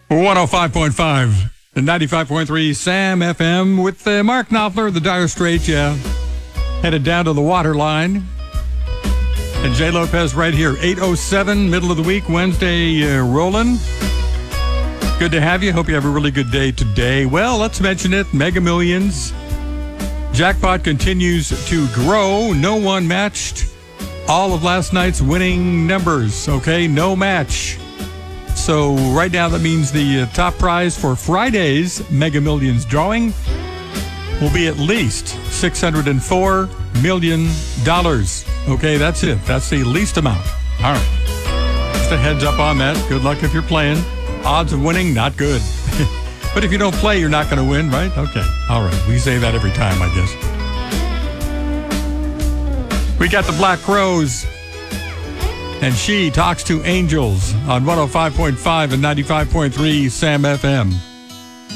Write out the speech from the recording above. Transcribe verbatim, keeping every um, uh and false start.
one oh five point five and ninety-five point three Sam F M with uh, Mark Knopfler, the Dire Straits, yeah. Headed down to the waterline. And Jay Lopez right here, eight oh seven, middle of the week, Wednesday, uh, rolling. Good to have you. Hope you have a really good day today. Well, let's mention it. Mega Millions. Jackpot continues to grow. No one matched all of last night's winning numbers, okay? No match. So right now that means the uh, top prize for Friday's Mega Millions drawing will be at least six hundred four million dollars. Okay, that's it. That's the least amount. All right. Just a heads up on that. Good luck if you're playing. Odds of winning, not good. But if you don't play, you're not going to win, right? Okay. All right. We say that every time, I guess. We got the Black Crowes. And She Talks to Angels on one oh five point five and ninety-five point three Sam F M.